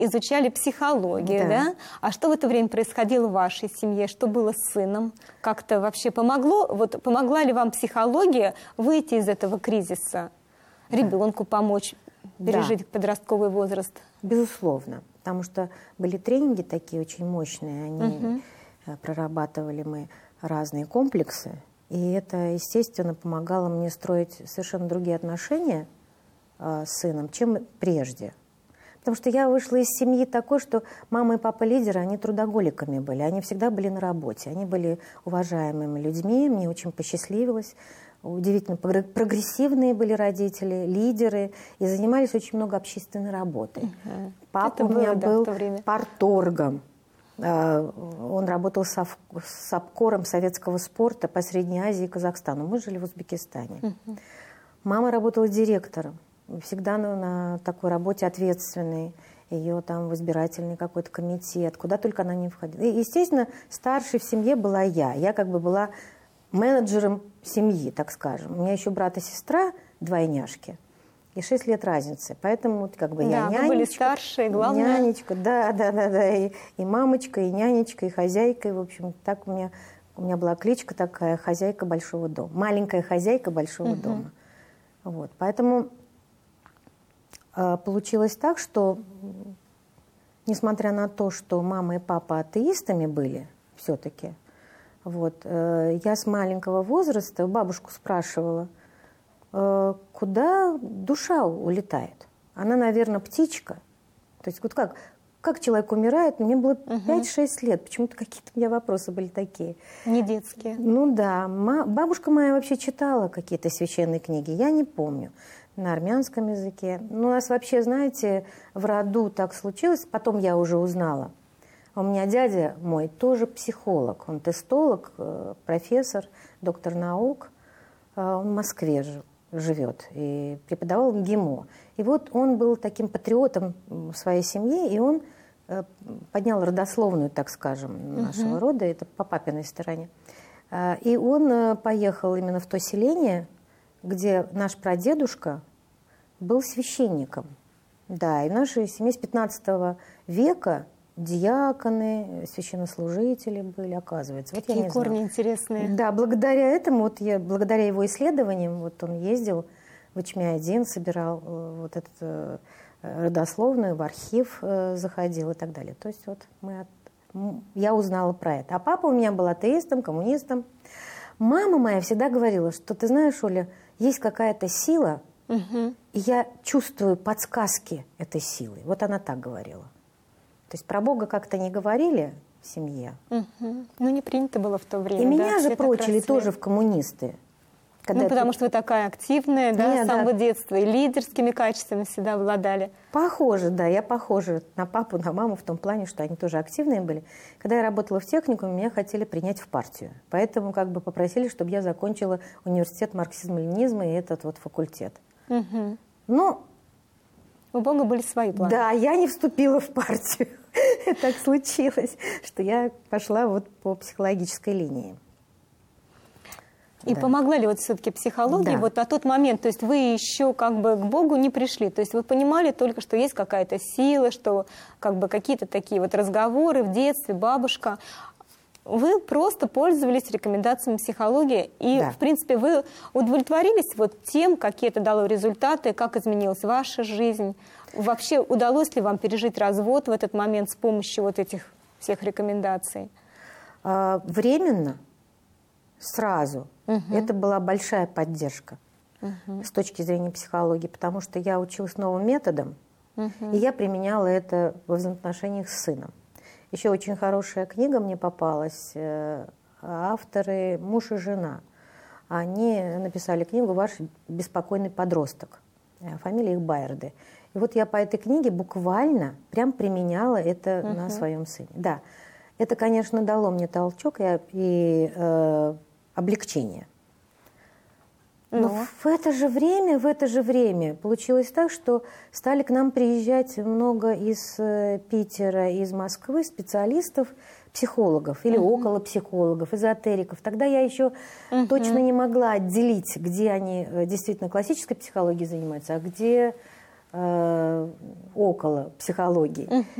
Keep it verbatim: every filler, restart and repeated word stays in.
изучали психологию, да. да? А что в это время происходило в вашей семье? Что было с сыном? Как-то вообще помогло? Вот помогла ли вам психология выйти из этого кризиса? Ребенку помочь пережить да. подростковый возраст? Безусловно. Потому что были тренинги такие очень мощные. Они угу. прорабатывали мы разные комплексы. И это, естественно, помогало мне строить совершенно другие отношения э, с сыном, чем прежде. Потому что я вышла из семьи такой, что мама и папа лидеры, они трудоголиками были. Они всегда были на работе. Они были уважаемыми людьми. Мне очень посчастливилось. Удивительно прогрессивные были родители, лидеры. И занимались очень много общественной работой. Угу. Папа у меня был парторгом. Он работал с обкором советского спорта по Средней Азии и Казахстану. Мы жили в Узбекистане. Угу. Мама работала директором. Всегда на, на такой работе ответственной. Ее там в избирательный какой-то комитет. Куда только она не входила. И, естественно, старшей в семье была я. Я как бы была менеджером семьи, так скажем. У меня еще брат и сестра, двойняшки. И шесть лет разницы. Поэтому как бы я да, нянечка. Вы были старшие, главное. Нянечка, да, да, да, да. И, и мамочка, и нянечка, и хозяйка. И, в общем, так у меня, у меня была кличка такая: хозяйка большого дома. Маленькая хозяйка большого угу. дома. Вот. Поэтому э, получилось так, что, несмотря на то, что мама и папа атеистами были все-таки, вот, э, я с маленького возраста бабушку спрашивала, куда душа улетает. Она, наверное, птичка. То есть вот как, как человек умирает, мне было пять-шесть лет. Почему-то какие-то у меня вопросы были такие. Не детские. Ну да. Бабушка моя вообще читала какие-то священные книги. Я не помню. На армянском языке. Ну, у нас вообще, знаете, в роду так случилось. Потом я уже узнала. У меня дядя мой тоже психолог. Он тестолог, профессор, доктор наук. Он в Москве жил. живет и преподавал в ГИМО. И вот он был таким патриотом в своей семье, и он э, поднял родословную, так скажем, нашего uh-huh. рода, это по папиной стороне. Э, и он э, поехал именно в то селение, где наш прадедушка был священником. Да, и в нашей семье с пятнадцатого века диаконы, священнослужители были, оказывается. Вот Какие я не корни знала. интересные. Да, благодаря этому, вот я, благодаря его исследованиям, вот он ездил в Ичмя-один, собирал вот эту родословную, в архив э, заходил и так далее. То есть вот мы от, я узнала про это. А папа у меня был атеистом, коммунистом. Мама моя всегда говорила, что, ты знаешь, Оля, есть какая-то сила, угу. и я чувствую подсказки этой силы. Вот она так говорила. То есть про Бога как-то не говорили в семье. Угу. Ну, не принято было в то время. И да, меня же прочили тоже в коммунисты. Когда ну, это... потому что вы такая активная, да, Нет, с самого да. детства, и лидерскими качествами всегда обладали. Похоже, да, я похожа на папу, на маму в том плане, что они тоже активные были. Когда я работала в техникуме, меня хотели принять в партию. Поэтому как бы попросили, чтобы я закончила университет марксизма-ленинизма и этот вот факультет. Угу. Но... У Бога были свои планы. Да, я не вступила в партию. Так случилось, что я пошла вот по психологической линии. И да. помогла ли вот все-таки психология да. вот на тот момент? То есть вы еще как бы к Богу не пришли? То есть вы понимали только, что есть какая-то сила, что как бы какие-то такие вот разговоры в детстве, бабушка... Вы просто пользовались рекомендациями психологии, и, да. в принципе, вы удовлетворились вот тем, какие это дало результаты, как изменилась ваша жизнь? Вообще, удалось ли вам пережить развод в этот момент с помощью вот этих всех рекомендаций? А, временно, сразу. Угу. Это была большая поддержка угу. с точки зрения психологии, потому что я училась новым методом, угу. и я применяла это во взаимоотношениях с сыном. Еще очень хорошая книга мне попалась. Авторы муж и жена. Они написали книгу «Ваш беспокойный подросток». Фамилия их Байерды. И вот я по этой книге буквально прям применяла это uh-huh. на своем сыне. Да, это, конечно, дало мне толчок и, и э, облегчение. Но ну. в это же время, в это же время получилось так, что стали к нам приезжать много из Питера, из Москвы специалистов, психологов или uh-huh. около психологов, эзотериков. Тогда я еще uh-huh. точно не могла отделить, где они действительно классической психологией занимаются, а где э, около психологии.